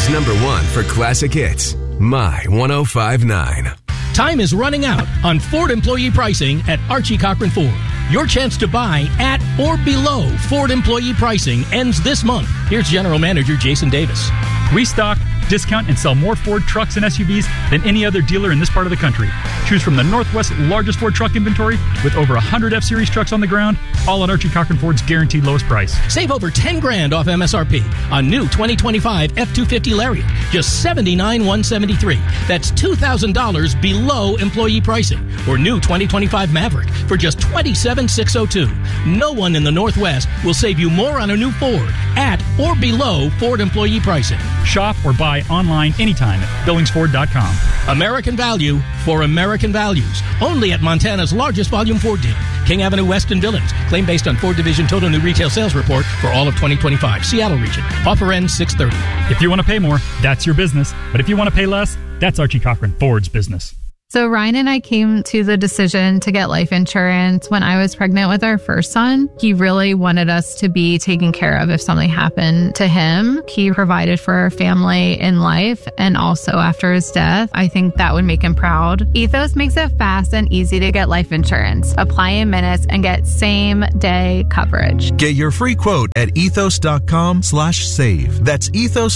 Billings #1 for classic hits. My 105.9. Time is running out on Ford employee pricing at Archie Cochran Ford. Your chance to buy at or below Ford employee pricing ends this month. Here's General Manager Jason Davis. We stock, discount, and sell more Ford trucks and SUVs than any other dealer in this part of the country. Choose from the Northwest's largest Ford truck inventory with over 100 F-Series trucks on the ground, all at Archie Cochran Ford's guaranteed lowest price. Save over $10,000 off MSRP on new 2025 F-250 Lariat, just $79,173. That's $2,000 below employee pricing. Or new 2025 Maverick for just $27,602. No one in the Northwest will save you more on a new Ford at or below Ford employee pricing. Shop or buy online anytime at BillingsFord.com. American value for American values. Only at Montana's largest volume Ford dealer. King Avenue West in Billings. Claim based on Ford Division total new retail sales report for all of 2025. Seattle region. Offer ends 6/30. If you want to pay more, that's your business. But if you want to pay less, that's Archie Cochran Ford's business. So Ryan and I came to the decision to get life insurance when I was pregnant with our first son. He really wanted us to be taken care of if something happened to him. He provided for our family in life and also after his death. I think that would make him proud. Ethos makes it fast and easy to get life insurance. Apply in minutes and get same-day coverage. Get your free quote at ethos.com/save. That's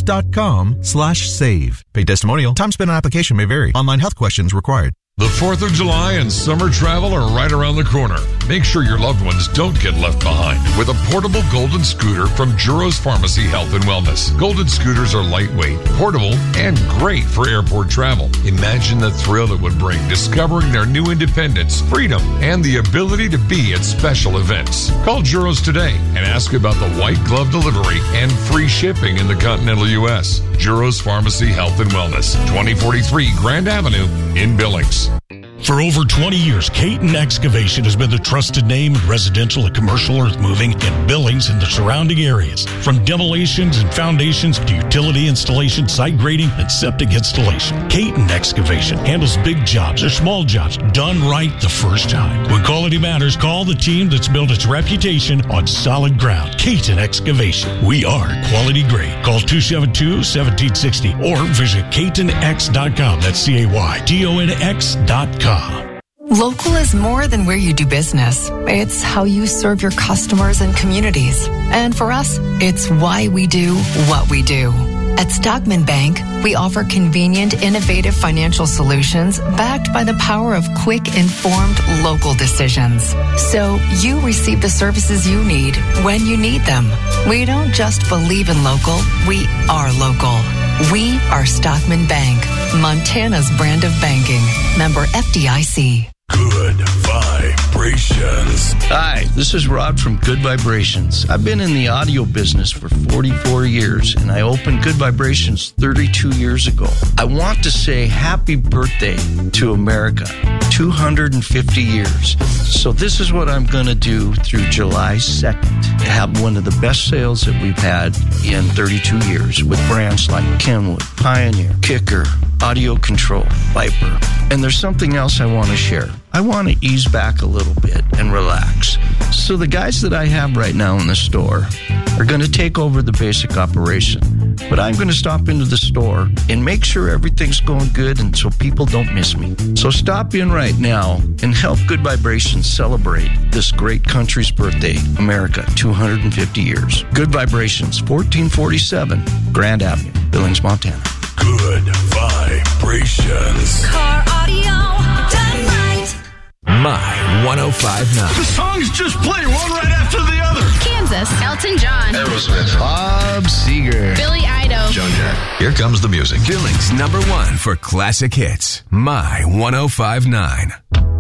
ethos.com/save. Paid testimonial. Time spent on application may vary. Online health questions required. The 4th of July and summer travel are right around the corner. Make sure your loved ones don't get left behind with a portable Golden scooter from Juro's Pharmacy Health and Wellness. Golden scooters are lightweight, portable, and great for airport travel. Imagine the thrill it would bring discovering their new independence, freedom, and the ability to be at special events. Call Juro's today and ask about the white glove delivery and free shipping in the continental U.S. Juro's Pharmacy Health and Wellness, 2043 Grand Avenue in Billings. For over 20 years, Caton Excavation has been the trusted name in residential and commercial earthmoving in Billings and the surrounding areas. From demolitions and foundations to utility installation, site grading, and septic installation, Caton Excavation handles big jobs or small jobs done right the first time. When quality matters, call the team that's built its reputation on solid ground. Caton Excavation. We are quality grade. Call 272-1760 or visit CatonX.com. That's CAYTONX.com. Local is more than where you do business. It's how you serve your customers and communities. And for us, it's why we do what we do. At Stockman Bank, we offer convenient, innovative financial solutions backed by the power of quick, informed local decisions. So you receive the services you need when you need them. We don't just believe in local, we are local. We are Stockman Bank, Montana's brand of banking. Member FDIC. Good Vibrations. Hi, this is Rod from Good Vibrations. I've been in the audio business for 44 years, and I opened Good Vibrations 32 years ago. I want to say happy birthday to America, 250 years. So this is what I'm going to do through July 2nd, to have one of the best sales that we've had in 32 years with brands like Kenwood, Pioneer, Kicker, Audio Control, Viper. And there's something else I want to share. I want to ease back a little bit and relax. So the guys that I have right now in the store are going to take over the basic operation. But I'm going to stop into the store and make sure everything's going good and so people don't miss me. So stop in right now and help Good Vibrations celebrate this great country's birthday, America, 250 years. Good Vibrations, 1447 Grand Avenue, Billings, Montana. Good Vibrations. Car audio done right. My 105.9. The songs just play one right after the other. Kansas, Elton John, Aerosmith, Bob Seger, Billy Idol, Joan Jett. Here comes the music. Billings #1 for classic hits. My 105.9.